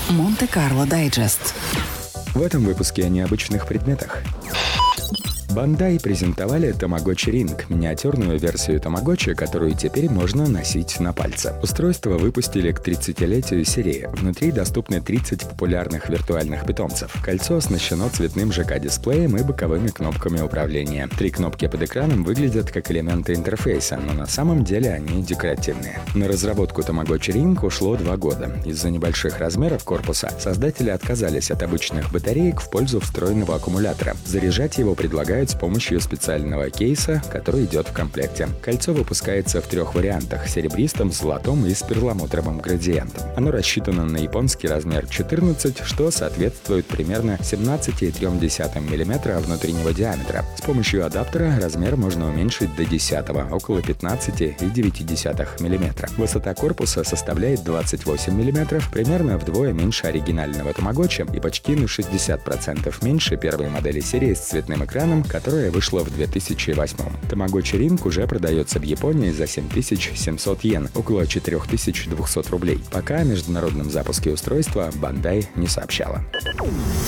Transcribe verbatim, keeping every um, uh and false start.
Монте-Карло Дайджест. В этом выпуске о необычных предметах. Bandai презентовали Tamagotchi Ring – миниатюрную версию Tamagotchi, которую теперь можно носить на пальце. Устройство выпустили к тридцатилетию серии. Внутри доступны тридцать популярных виртуальных питомцев. Кольцо оснащено цветным жэ ка-дисплеем и боковыми кнопками управления. Три кнопки под экраном выглядят как элементы интерфейса, но на самом деле они декоративные. На разработку Tamagotchi Ring ушло два года. Из-за небольших размеров корпуса создатели отказались от обычных батареек в пользу встроенного аккумулятора. Заряжать его предлагают с помощью специального кейса, который идет в комплекте. Кольцо выпускается в трех вариантах – серебристом, золотом и с перламутровым градиентом. Оно рассчитано на японский размер четырнадцать, что соответствует примерно семнадцати целых трём десятым миллиметра внутреннего диаметра. С помощью адаптера размер можно уменьшить до десятого, около пятнадцати целых девяти десятых миллиметра. Высота корпуса составляет двадцать восемь миллиметров, примерно вдвое меньше оригинального Tamagotchi и почти на шестьдесят процентов меньше первой модели серии с цветным экраном, которая вышла в две тысячи восьмом. Tamagotchi Ring уже продается в Японии за семь тысяч семьсот йен, около четыре тысячи двести рублей. Пока о международном запуске устройства Bandai не сообщала.